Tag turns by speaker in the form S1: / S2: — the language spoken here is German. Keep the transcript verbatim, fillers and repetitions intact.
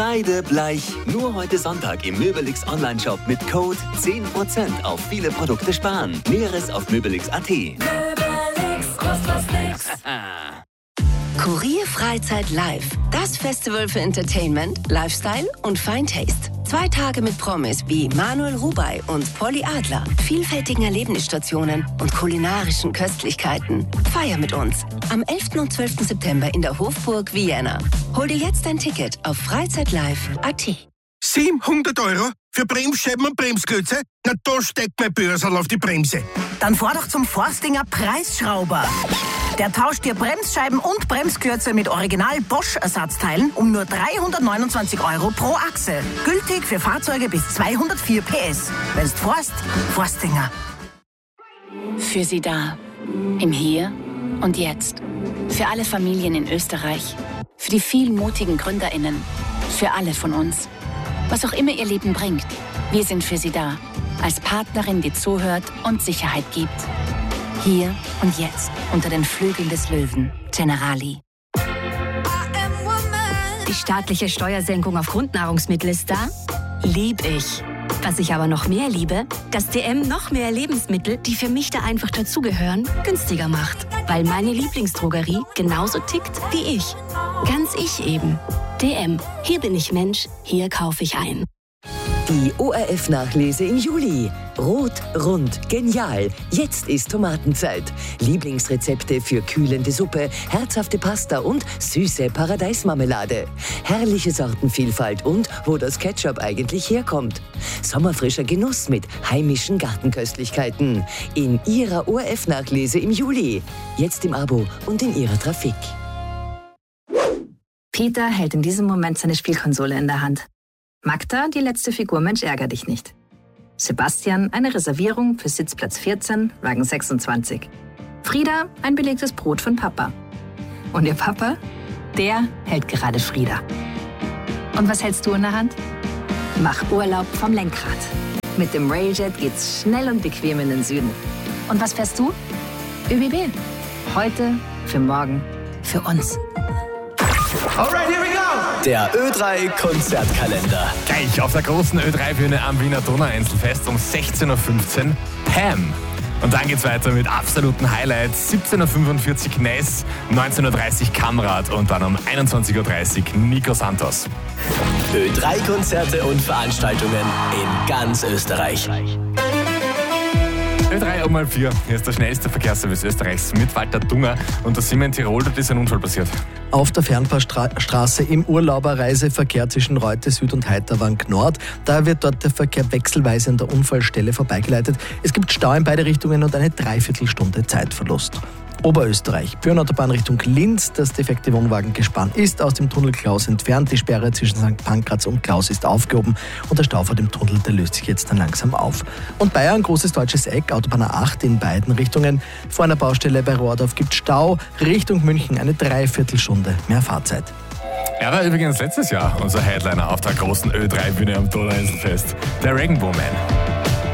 S1: Kreidebleich. Nur heute Sonntag im Möbelix Online-Shop mit Code zehn Prozent auf viele Produkte sparen. Näheres auf möbelix punkt at.
S2: Möbelix, kostet was nix.
S3: Kurier Freizeit Live. Das Festival für Entertainment, Lifestyle und Fine Taste. Zwei Tage mit Promis wie Manuel Rubey und Polly Adler, vielfältigen Erlebnisstationen und kulinarischen Köstlichkeiten. Feier mit uns am elften und zwölften September in der Hofburg Vienna. Hol dir jetzt ein Ticket auf freizeitlive punkt at.
S4: siebenhundert Euro für Bremsscheiben und Bremsklötze? Na, da steckt mein Börsal auf die Bremse.
S5: Dann fahr doch zum Forstinger Preisschrauber. Der tauscht dir Bremsscheiben und Bremsklötze mit Original Bosch-Ersatzteilen um nur dreihundertneunundzwanzig Euro pro Achse. Gültig für Fahrzeuge bis zweihundertvier P S. Wenn's forst, Forstinger.
S6: Für Sie da. Im Hier und Jetzt. Für alle Familien in Österreich. Für die vielen mutigen GründerInnen. Für alle von uns. Was auch immer Ihr Leben bringt, wir sind für Sie da. Als Partnerin, die zuhört und Sicherheit gibt. Hier und jetzt, unter den Flügeln des Löwen. Generali.
S7: Die staatliche Steuersenkung auf Grundnahrungsmittel ist da? Lieb ich. Was ich aber noch mehr liebe, dass D M noch mehr Lebensmittel, die für mich da einfach dazugehören, günstiger macht. Weil meine Lieblingsdrogerie genauso tickt wie ich. Ganz ich eben. D M. Hier bin ich Mensch, hier kaufe ich ein.
S8: Die O R F-Nachlese im Juli. Rot, rund, genial. Jetzt ist Tomatenzeit. Lieblingsrezepte für kühlende Suppe, herzhafte Pasta und süße Paradeismarmelade. Herrliche Sortenvielfalt und wo das Ketchup eigentlich herkommt. Sommerfrischer Genuss mit heimischen Gartenköstlichkeiten. In Ihrer O R F-Nachlese im Juli. Jetzt im Abo und in Ihrer Trafik.
S9: Peter hält in diesem Moment seine Spielkonsole in der Hand. Magda, die letzte Figur Mensch ärger dich nicht. Sebastian, eine Reservierung für Sitzplatz vierzehn, Wagen sechsundzwanzig. Frieda, ein belegtes Brot von Papa. Und ihr Papa? Der hält gerade Frieda. Und was hältst du in der Hand? Mach Urlaub vom Lenkrad. Mit dem Railjet geht's schnell und bequem in den Süden. Und was fährst du? Ö B B. Heute, für morgen, für uns.
S10: Alright, here we go! Der Ö drei Konzertkalender.
S11: Gleich auf der großen Ö drei Bühne am Wiener Donauinselfest um sechzehn Uhr fünfzehn Pam. Und dann geht's weiter mit absoluten Highlights. siebzehn Uhr fünfundvierzig Ness, neunzehn Uhr dreißig Kamrad und dann um einundzwanzig Uhr dreißig Nico Santos.
S10: Ö drei Konzerte und Veranstaltungen in ganz Österreich.
S11: Ö drei um halb vier. Hier ist der schnellste Verkehrsservice Österreichs mit Walter Dunger. Und da sind wir in Tirol, dort ist ein Unfall passiert.
S12: Auf der Fernfahrstraße im Urlauberreiseverkehr zwischen Reute Süd und Heiterwang Nord. Da wird dort der Verkehr wechselweise an der Unfallstelle vorbeigeleitet. Es gibt Stau in beide Richtungen und eine Dreiviertelstunde Zeitverlust. Oberösterreich, Bürnautobahn Richtung Linz. Das defekte Wohnwagengespann ist aus dem Tunnel Klaus entfernt. Die Sperre zwischen Sankt Pankraz und Klaus ist aufgehoben und der Stau vor dem Tunnel, der löst sich jetzt dann langsam auf. Und Bayern, großes deutsches Eck, Autobahn A acht in beiden Richtungen. Vor einer Baustelle bei Rohrdorf gibt Stau. Richtung München eine Dreiviertelstunde mehr Fahrzeit.
S11: Er war übrigens letztes Jahr unser Headliner auf der großen Ö drei Bühne am Donauinselfest, der Regenbow Man.